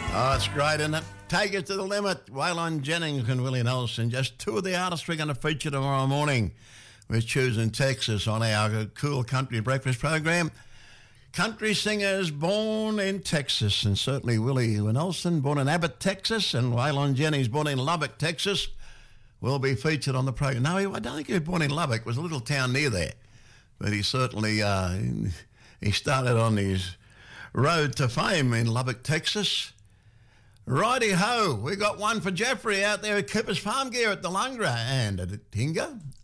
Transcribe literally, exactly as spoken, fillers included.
Oh, it's great, isn't it? Take it to the limit. Waylon Jennings and Willie Nelson, just two of the artists we're going to feature tomorrow morning. We're choosing Texas on our Cool Country Breakfast program. Country singers born in Texas, and certainly Willie Nelson, born in Abbott, Texas, and Waylon Jennings, born in Lubbock, Texas, will be featured on the program. No, I don't think he was born in Lubbock. It was a little town near there. But he certainly, uh, he started on his road to fame in Lubbock, Texas. Righty-ho, we got one for Jeffrey out there at Cooper's Farm Gear at the Lungra and at Tinga.